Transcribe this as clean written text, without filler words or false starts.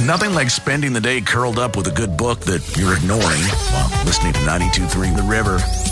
Nothing like spending the day curled up with a good book that you're ignoring while listening to 92.3 The River.